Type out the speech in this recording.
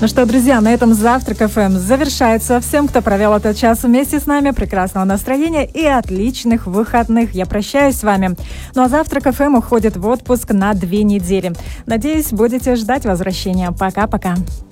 Ну что, друзья, на этом Завтрак ФМ завершается. Всем, кто провел этот час вместе с нами, прекрасного настроения и отличных выходных. Я прощаюсь с вами. Ну а Завтрак ФМ уходит в отпуск на 2 недели. Надеюсь, будете ждать возвращения. Пока-пока.